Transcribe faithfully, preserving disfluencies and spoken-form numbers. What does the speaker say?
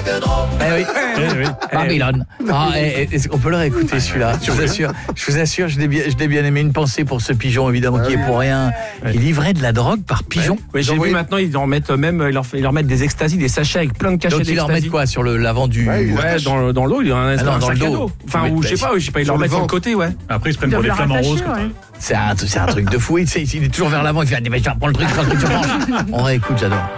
Eh oui, Eh oui. Babylone. Ah, et, et, on peut le réécouter celui-là, je vous assure. Je vous assure, je l'ai bien, je l'ai bien aimé. Une pensée pour ce pigeon, évidemment, qui est pour rien. Ouais. Il livrait de la drogue par pigeon. Oui, j'ai vu maintenant, ils leur mettent même, ils leur, ils leur mettent des extasies, des sachets avec plein de cachets Donc ils leur mettent d'ecstasy. quoi sur le l'avant du. Ouais, ils Ouais, dans, dans l'eau, il y a un, Ah non, un dans sac le à dos. dos. Enfin, Oui, ou je sais bah, pas, je sais pas, ils sur leur le mettent sur le ventre. côté, ouais. Après, ils se prennent Ils pour doivent des la flamants rattacher, roses. comme ouais. ça. C'est un, c'est un truc de fou. Il, il est toujours vers l'avant. Il fait, ah, mais je vais prendre le truc, je prends le truc, je prends. On réécoute, j'adore.